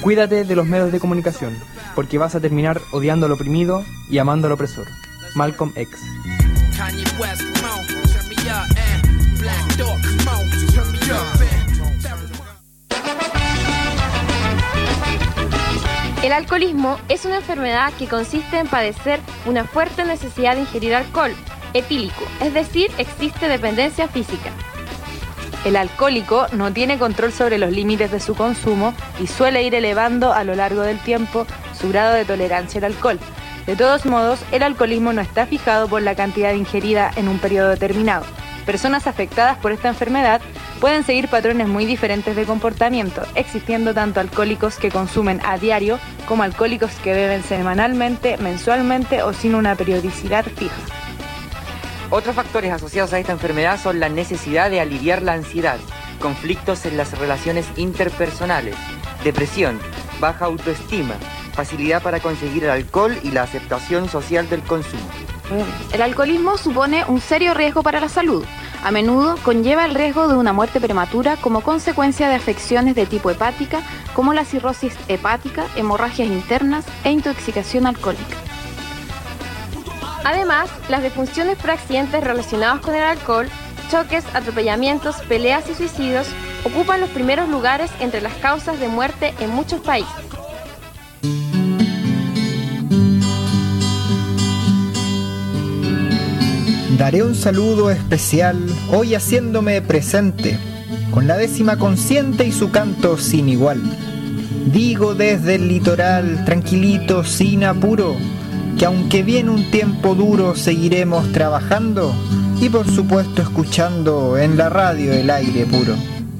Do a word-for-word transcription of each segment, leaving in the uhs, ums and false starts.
Cuídate de los medios de comunicación, porque vas a terminar odiando al oprimido y amando al opresor. Malcolm X. El alcoholismo es una enfermedad que consiste en padecer una fuerte necesidad de ingerir alcohol etílico, es decir, existe dependencia física. El alcohólico no tiene control sobre los límites de su consumo y suele ir elevando a lo largo del tiempo su grado de tolerancia al alcohol. De todos modos, el alcoholismo no está fijado por la cantidad ingerida en un periodo determinado. Personas afectadas por esta enfermedad pueden seguir patrones muy diferentes de comportamiento, existiendo tanto alcohólicos que consumen a diario como alcohólicos que beben semanalmente, mensualmente o sin una periodicidad fija. Otros factores asociados a esta enfermedad son la necesidad de aliviar la ansiedad, conflictos en las relaciones interpersonales, depresión, baja autoestima, facilidad para conseguir el alcohol y la aceptación social del consumo. El alcoholismo supone un serio riesgo para la salud. A menudo conlleva el riesgo de una muerte prematura como consecuencia de afecciones de tipo hepática, como la cirrosis hepática, hemorragias internas e intoxicación alcohólica. Además, las defunciones por accidentes relacionados con el alcohol, choques, atropellamientos, peleas y suicidios ocupan los primeros lugares entre las causas de muerte en muchos países. Daré un saludo especial hoy haciéndome presente, con la décima consciente y su canto sin igual. Digo desde el litoral, tranquilito, sin apuro, que aunque viene un tiempo duro seguiremos trabajando y por supuesto escuchando en la radio el aire puro.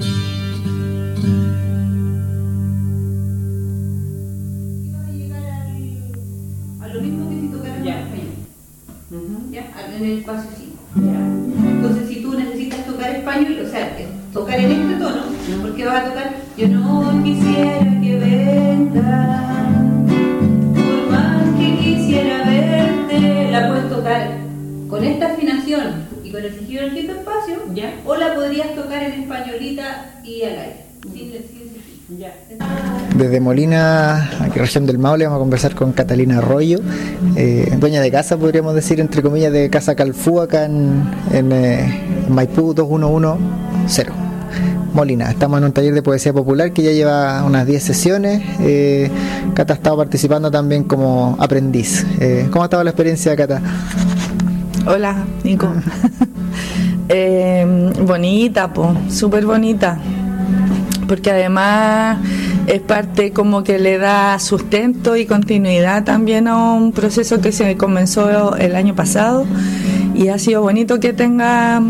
En el espacio sí. Entonces si tú necesitas tocar español, o sea, tocar en este tono, porque vas a tocar yo no quisiera que vengan, por más que quisiera verte, la puedes tocar con esta afinación y con el sigilo en quinto espacio, ¿ya? O la podrías tocar en españolita y al aire, sin el sigilo. Ya. Desde Molina, aquí región del Maule, vamos a conversar con Catalina Arroyo, eh, dueña de casa, podríamos decir, entre comillas, de Casa Calfú, acá en, en, eh, en Maipú dos uno uno cero. Molina, estamos en un taller de poesía popular que ya lleva unas diez sesiones. eh, Cata ha estado participando también como aprendiz. eh, ¿Cómo ha estado la experiencia, Cata? Hola, Nico. eh, bonita, po, súper bonita. Porque además es parte como que le da sustento y continuidad también a un proceso que se comenzó el año pasado y ha sido bonito que tenga,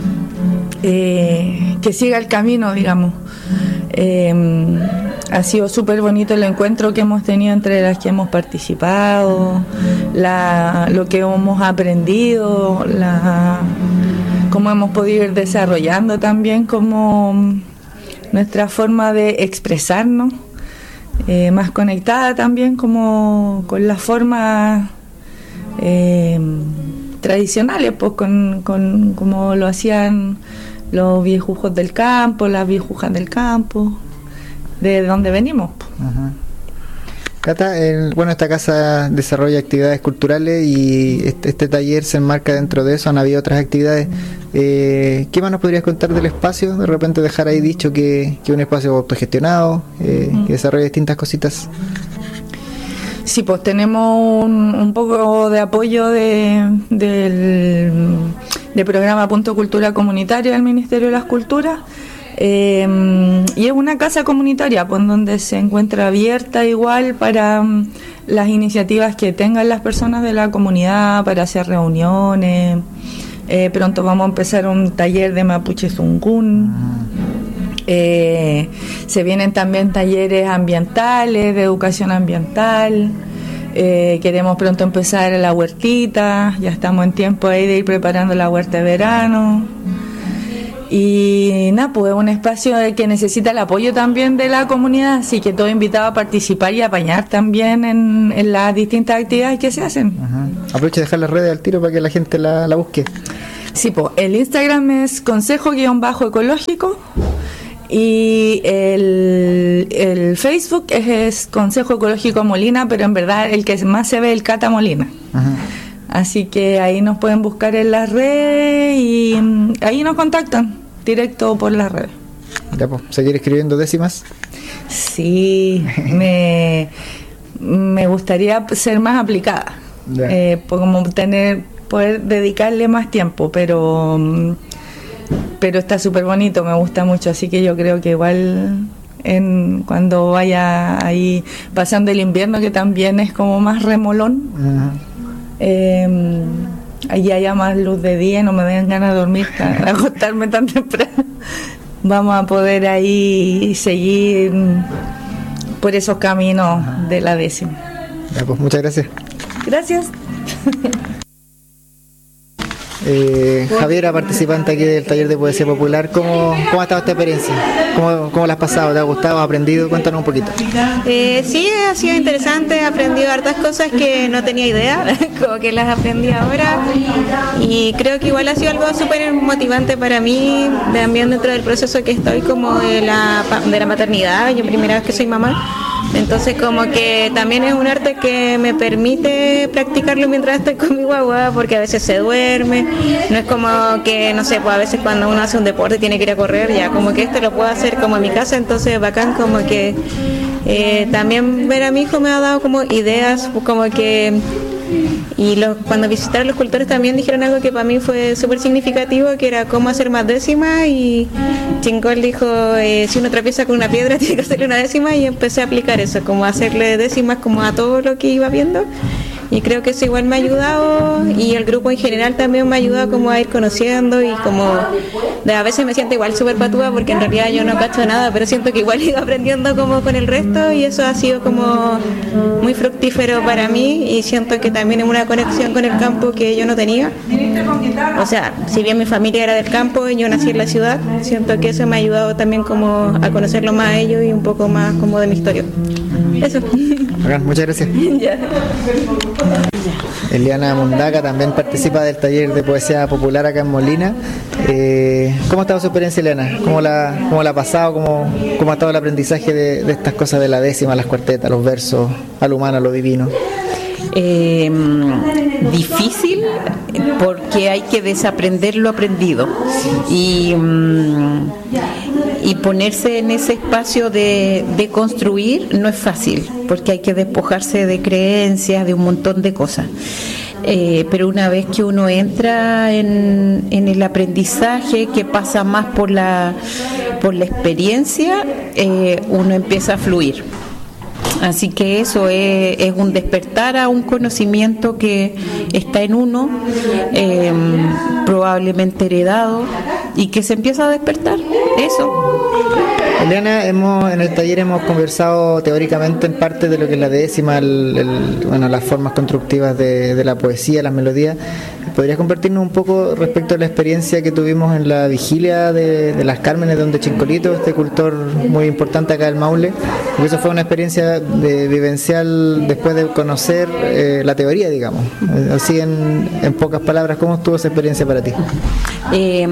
eh, que siga el camino, digamos. Eh, ha sido súper bonito el encuentro que hemos tenido entre las que hemos participado, la, lo que hemos aprendido, la, cómo hemos podido ir desarrollando también como nuestra forma de expresarnos, eh, más conectada también como con las formas eh, tradicionales, pues con, con como lo hacían los viejujos del campo, las viejujas del campo, de donde venimos. Ajá. Cata, el, bueno, esta casa desarrolla actividades culturales y este, este taller se enmarca dentro de eso. Han habido otras actividades. Eh, ¿Qué más nos podrías contar del espacio? De repente dejar ahí dicho que es un espacio autogestionado, eh, uh-huh. que desarrolla distintas cositas. Sí, pues tenemos un, un poco de apoyo de, del, del programa Punto Cultura Comunitaria del Ministerio de las Culturas. Eh, y es una casa comunitaria pues, donde se encuentra abierta igual para um, las iniciativas que tengan las personas de la comunidad para hacer reuniones. Eh, pronto vamos a empezar un taller de Mapuche Zungún. Eh, se vienen también talleres ambientales, de educación ambiental. Eh, queremos pronto empezar la huertita, ya estamos en tiempo ahí de ir preparando la huerta de verano. Y nada, pues es un espacio que necesita el apoyo también de la comunidad, así que todo invitado a participar y apañar también en, en las distintas actividades que se hacen. Uh-huh. Aprovecha de dejar las redes al tiro para que la gente la, la busque. Sí, pues el Instagram es consejo-ecológico, Y el, el Facebook es, es Consejo Ecológico Molina, pero en verdad el que más se ve es el Cata Molina. Ajá. Así que ahí nos pueden buscar en las redes y um, ahí nos contactan directo por las redes. Ya, pues, ¿seguir escribiendo décimas? Sí, me, me gustaría ser más aplicada, eh, como tener, poder dedicarle más tiempo, pero... Um, pero está súper bonito, me gusta mucho, así que yo creo que igual en cuando vaya ahí pasando el invierno, que también es como más remolón, uh-huh. eh, allí haya más luz de día y no me den ganas de dormir, de acostarme tan temprano, vamos a poder ahí seguir por esos caminos de la décima. Ya, pues muchas gracias. Gracias. Eh, Javiera, participante aquí del taller de poesía popular, ¿cómo, cómo ha estado esta experiencia? ¿Cómo, cómo la has pasado? ¿Te ha gustado? ¿Has aprendido? Cuéntanos un poquito. Eh, sí, ha sido interesante, he aprendido hartas cosas que no tenía idea, como que las aprendí ahora, y creo que igual ha sido algo súper motivante para mí, también dentro del proceso que estoy como de la, de la maternidad, yo primera vez que soy mamá. Entonces como que también es un arte que me permite practicarlo mientras estoy con mi guagua, porque a veces se duerme, no es como que, no sé, pues a veces cuando uno hace un deporte tiene que ir a correr, ya como que esto lo puedo hacer como en mi casa, entonces bacán como que eh, también ver a mi hijo me ha dado como ideas, como que... Y los, cuando visitaron los cultores también dijeron algo que para mí fue súper significativo, que era cómo hacer más décimas, y Chincol dijo, eh, si uno tropieza con una piedra tiene que hacerle una décima, y empecé a aplicar eso, como hacerle décimas como a todo lo que iba viendo, y creo que eso igual me ha ayudado, y el grupo en general también me ha ayudado como a ir conociendo, y como de, a veces me siento igual súper patúa porque en realidad yo no cacho nada, pero siento que igual he ido aprendiendo como con el resto, y eso ha sido como muy fructífero para mí, y siento que también es una conexión con el campo que yo no tenía. O sea, si bien mi familia era del campo y yo nací en la ciudad, siento que eso me ha ayudado también como a conocerlo más a ellos y un poco más como de mi historia. Eso. Muchas gracias. Ya. Eliana Mundaca también participa del taller de poesía popular acá en Molina. Eh, ¿Cómo ha estado su experiencia, Eliana? ¿Cómo la, cómo la ha pasado? ¿Cómo, cómo ha estado el aprendizaje de, de estas cosas de la décima, las cuartetas, los versos, a lo humano, a lo divino? Eh, difícil porque hay que desaprender lo aprendido y, y ponerse en ese espacio de, de construir no es fácil porque hay que despojarse de creencias, de un montón de cosas. Eh, pero una vez que uno entra en, en el aprendizaje, que pasa más por la, por la experiencia, eh, uno empieza a fluir. Así que eso es, es un despertar a un conocimiento que está en uno, eh, probablemente heredado, y que se empieza a despertar. Eso. Eliana, hemos, en el taller hemos conversado teóricamente en parte de lo que es la décima, el, el, bueno, las formas constructivas de, de la poesía, las melodías. ¿Podrías compartirnos un poco respecto a la experiencia que tuvimos en la vigilia de, de las Cármenes, donde Chincolito, este cultor muy importante acá del Maule, porque eso fue una experiencia de, vivencial después de conocer eh, la teoría, digamos? Así en, en pocas palabras, ¿cómo estuvo esa experiencia para ti? Eh,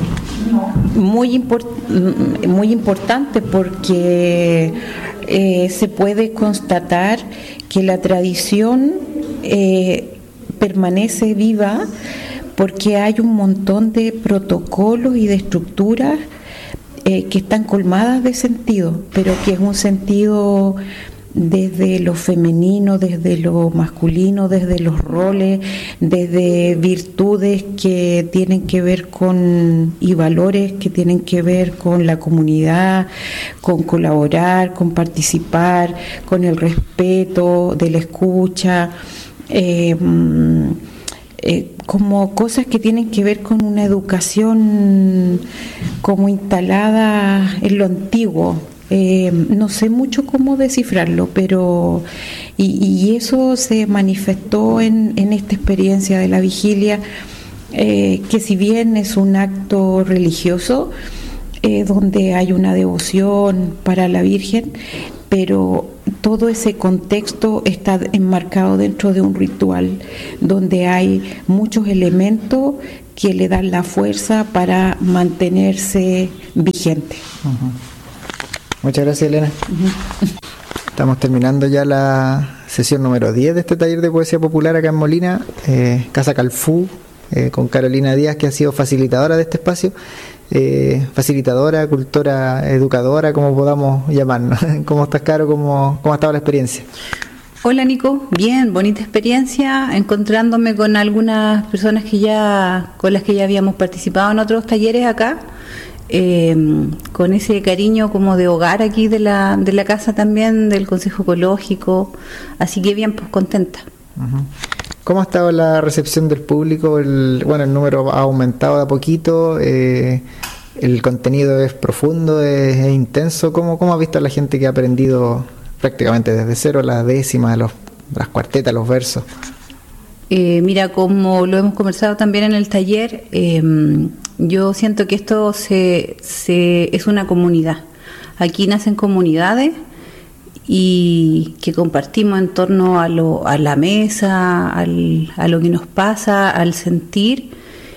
muy, import- muy importante porque eh, se puede constatar que la tradición eh, permanece viva porque hay un montón de protocolos y de estructuras eh, que están colmadas de sentido, pero que es un sentido desde lo femenino, desde lo masculino, desde los roles, desde virtudes que tienen que ver con, y valores que tienen que ver con la comunidad, con colaborar, con participar, con el respeto de la escucha, eh, eh, como cosas que tienen que ver con una educación como instalada en lo antiguo. Eh, no sé mucho cómo descifrarlo, pero y, y eso se manifestó en, en esta experiencia de la vigilia, eh, que si bien es un acto religioso, eh, donde hay una devoción para la Virgen, pero todo ese contexto está enmarcado dentro de un ritual donde hay muchos elementos que le dan la fuerza para mantenerse vigente. Uh-huh. Muchas gracias, Elena. Uh-huh. Estamos terminando ya la sesión número diez de este taller de poesía popular acá en Molina, eh, Casa Calfú, eh, con Carolina Díaz, que ha sido facilitadora de este espacio. Eh, facilitadora, cultora, educadora, como podamos llamarnos. ¿Cómo estás, Caro? ¿Cómo, cómo ha estado la experiencia? Hola, Nico. Bien, bonita experiencia, encontrándome con algunas personas que ya con las que ya habíamos participado en otros talleres acá, eh, con ese cariño como de hogar aquí de la de la casa también, del Consejo Ecológico, así que bien, pues contenta. Uh-huh. ¿Cómo ha estado la recepción del público? El, bueno, el número ha aumentado de a poquito, eh, el contenido es profundo, es, es intenso. ¿Cómo, ¿Cómo ha visto a la gente que ha aprendido prácticamente desde cero las décimas, los, las cuartetas, los versos? Eh, mira, como lo hemos conversado también en el taller, eh, yo siento que esto se, se, es una comunidad. Aquí nacen comunidades y que compartimos en torno a, lo, a la mesa, al, a lo que nos pasa, al sentir,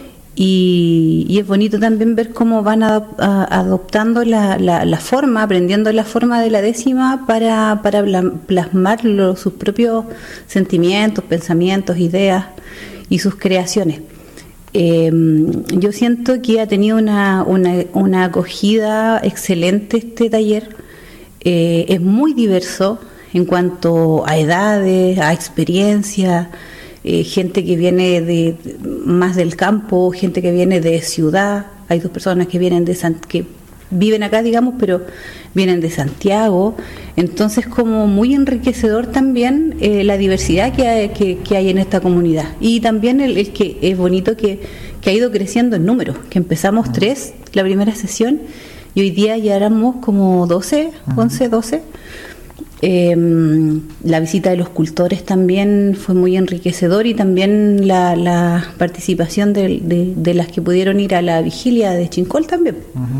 y, y es bonito también ver cómo van a, a, adoptando la, la, la forma, aprendiendo la forma de la décima para, para plasmar lo, sus propios sentimientos, pensamientos, ideas y sus creaciones. Eh, yo siento que ha tenido una, una, una acogida excelente este taller. Eh, es muy diverso en cuanto a edades, a experiencia, eh, gente que viene de, de más del campo, gente que viene de ciudad. Hay dos personas que vienen de San, que viven acá, digamos, pero vienen de Santiago. Entonces, como muy enriquecedor también eh, la diversidad que hay, que, que hay en esta comunidad, y también el, el que es bonito que, que ha ido creciendo en número, que empezamos tres la primera sesión y hoy día ya éramos como doce, once, doce. Eh, la visita de los cultores también fue muy enriquecedor, y también la, la participación de, de, de las que pudieron ir a la vigilia de Chincol también.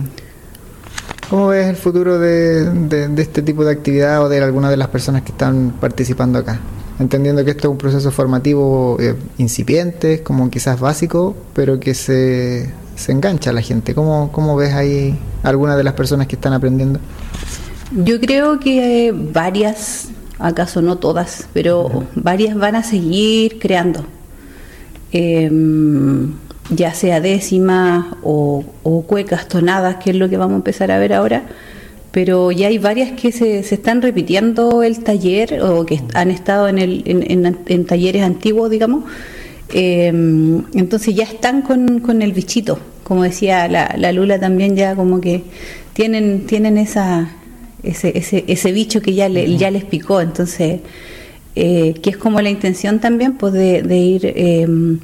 ¿Cómo ves el futuro de, de, de este tipo de actividad o de algunas de las personas que están participando acá? Entendiendo que esto es un proceso formativo eh, incipiente, como quizás básico, pero que se, se engancha a la gente. ¿Cómo, cómo ves ahí algunas de las personas que están aprendiendo? Yo creo que varias, acaso no todas, pero uh-huh. varias van a seguir creando. Eh, ya sea décimas o, o cuecas, tonadas, que es lo que vamos a empezar a ver ahora. Pero ya hay varias que se, se están repitiendo el taller, o que han estado en, el, en, en, en talleres antiguos, digamos. Eh, entonces ya están con, con el bichito, como decía la, la Lula también, ya como que tienen tienen esa ese ese, ese bicho que ya, le, ya les picó. Entonces, eh, que es como la intención también, pues de, de ir eh,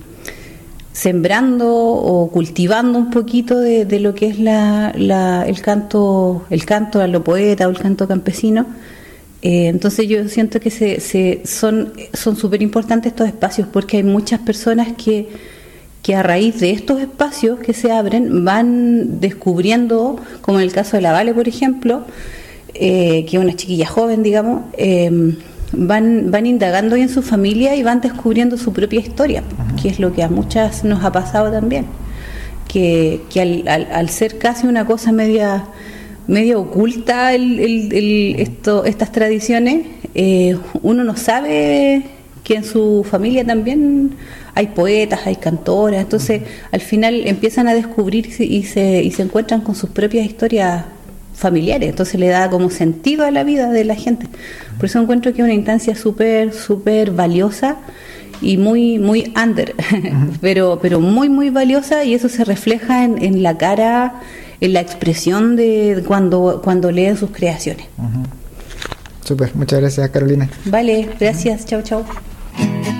sembrando o cultivando un poquito de, de lo que es la, la, el canto el canto a lo poeta o el canto campesino. Eh, entonces yo siento que se, se son son súper importantes estos espacios, porque hay muchas personas que, que a raíz de estos espacios que se abren van descubriendo, como en el caso de la Vale, por ejemplo, eh, que es una chiquilla joven, digamos, eh, van van indagando en su familia y van descubriendo su propia historia, que es lo que a muchas nos ha pasado también, que, que al, al, al ser casi una cosa media media oculta el, el, el, esto, estas tradiciones, eh, uno no sabe que en su familia también hay poetas, hay cantoras. Entonces al final empiezan a descubrirse y se, y se encuentran con sus propias historias familiares, entonces le da como sentido a la vida de la gente. Por eso encuentro que es una instancia súper súper valiosa y muy muy under, pero pero muy muy valiosa, y eso se refleja en, en la cara, en la expresión de cuando cuando leen sus creaciones. Uh-huh. Súper, muchas gracias, Carolina. Vale, gracias, chao chao.